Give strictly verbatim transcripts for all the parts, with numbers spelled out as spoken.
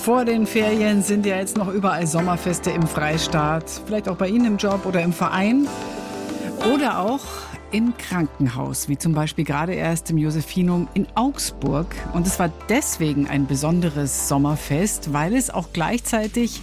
Vor den Ferien sind ja jetzt noch überall Sommerfeste im Freistaat. Vielleicht auch bei Ihnen im Job oder im Verein. Oder auch im Krankenhaus, wie zum Beispiel gerade erst im Josephinum in Augsburg. Und es war deswegen ein besonderes Sommerfest, weil es auch gleichzeitig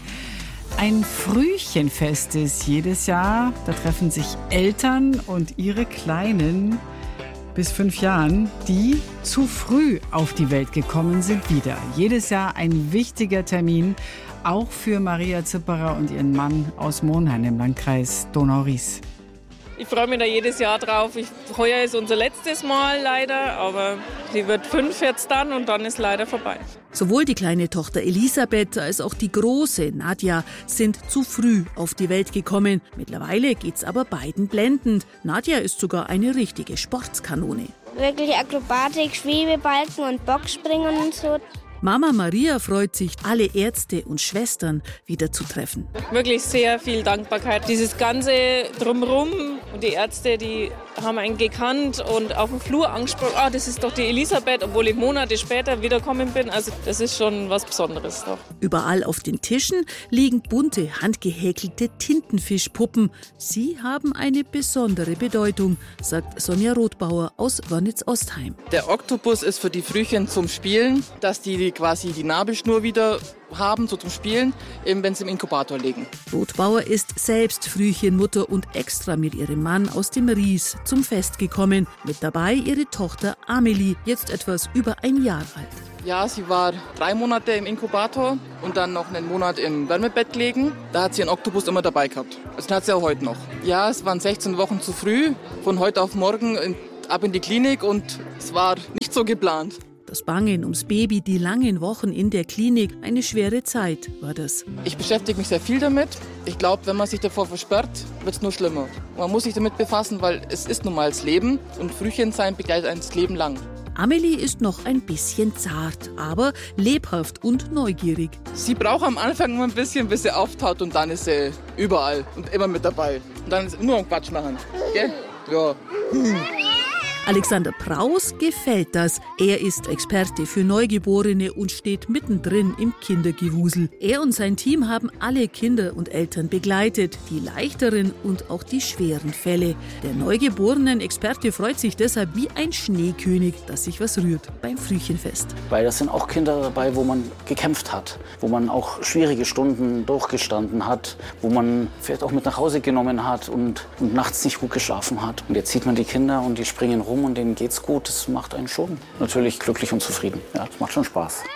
ein Frühchenfest ist. Jedes Jahr, da treffen sich Eltern und ihre Kleinen bis fünf Jahren, die zu früh auf die Welt gekommen sind, wieder. Jedes Jahr ein wichtiger Termin, auch für Maria Zipperer und ihren Mann aus Monheim im Landkreis Donau-Ries. Ich freue mich da jedes Jahr drauf. Ich, heuer ist unser letztes Mal leider, aber sie wird fünf jetzt dann und dann ist leider vorbei. Sowohl die kleine Tochter Elisabeth als auch die große Nadja sind zu früh auf die Welt gekommen. Mittlerweile geht's aber beiden blendend. Nadja ist sogar eine richtige Sportskanone. Wirklich Akrobatik, Schwebebalken und Boxspringen und so. Mama Maria freut sich, alle Ärzte und Schwestern wieder zu treffen. Wirklich sehr viel Dankbarkeit. Dieses ganze Drumherum und die Ärzte, die haben einen gekannt und auf dem Flur angesprochen, ah, das ist doch die Elisabeth, obwohl ich Monate später wiedergekommen bin. Also das ist schon was Besonderes doch. Überall auf den Tischen liegen bunte, handgehäkelte Tintenfischpuppen. Sie haben eine besondere Bedeutung, sagt Sonja Rothbauer aus Wörnitz-Ostheim. Der Oktopus ist für die Frühchen zum Spielen, dass die quasi die Nabelschnur wieder haben, so zum Spielen, eben wenn sie im Inkubator liegen. Rothbauer ist selbst Frühchenmutter und extra mit ihrem Mann aus dem Ries zum Fest gekommen. Mit dabei ihre Tochter Amelie, jetzt etwas über ein Jahr alt. Ja, sie war drei Monate im Inkubator und dann noch einen Monat im Wärmebett gelegen. Da hat sie einen Oktopus immer dabei gehabt. Also den hat sie auch heute noch. Ja, es waren sechzehn Wochen zu früh, von heute auf morgen in, ab in die Klinik und es war nicht so geplant. Das Bangen ums Baby, die langen Wochen in der Klinik, eine schwere Zeit war das. Ich beschäftige mich sehr viel damit. Ich glaube, wenn man sich davor versperrt, wird es nur schlimmer. Man muss sich damit befassen, weil es ist nun mal das Leben und Frühchensein begleitet ein das Leben lang. Amelie ist noch ein bisschen zart, aber lebhaft und neugierig. Sie braucht am Anfang immer ein bisschen, bis sie auftaut und dann ist sie überall und immer mit dabei. Und dann ist nur ein Quatsch machen. Gell? Ja. Hm. Alexander Praus gefällt das. Er ist Experte für Neugeborene und steht mittendrin im Kindergewusel. Er und sein Team haben alle Kinder und Eltern begleitet, die leichteren und auch die schweren Fälle. Der Neugeborenen-Experte freut sich deshalb wie ein Schneekönig, dass sich was rührt beim Frühchenfest. Weil das sind auch Kinder dabei, wo man gekämpft hat, wo man auch schwierige Stunden durchgestanden hat, wo man vielleicht auch mit nach Hause genommen hat und, und nachts nicht gut geschlafen hat. Und jetzt sieht man die Kinder und die springen rum und denen geht's gut. Das macht einen schon natürlich glücklich und zufrieden. Ja, das macht schon Spaß.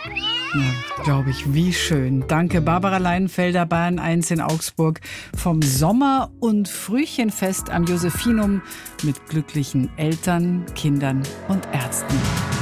Ja, glaube ich, wie schön. Danke, Barbara Leinfelder, Bayern eins in Augsburg, vom Sommer- und Frühchenfest am Josephinum mit glücklichen Eltern, Kindern und Ärzten.